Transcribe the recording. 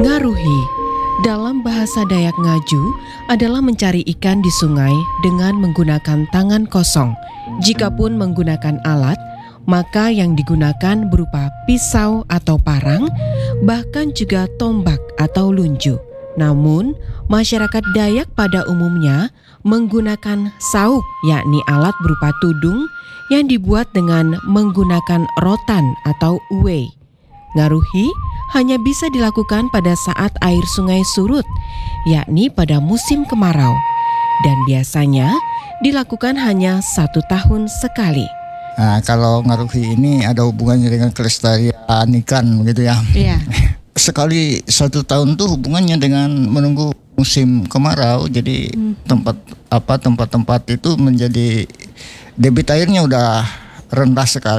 Ngaruhi dalam bahasa Dayak Ngaju adalah mencari ikan di sungai dengan menggunakan tangan kosong. Jikapun menggunakan alat, maka yang digunakan berupa pisau atau parang, bahkan juga tombak atau lunju. Namun, masyarakat Dayak pada umumnya menggunakan sauk, yakni alat berupa tudung yang dibuat dengan menggunakan rotan atau uwei. Ngaruhi hanya bisa dilakukan pada saat air sungai surut, yakni pada musim kemarau, dan biasanya dilakukan hanya 1 tahun sekali. Nah, kalau ngaruhi ini ada hubungannya dengan kelestarian ikan begitu ya. Iya. Sekali 1 tahun tuh hubungannya dengan menunggu musim kemarau. Jadi tempat-tempat itu menjadi debit airnya udah rendah sekali.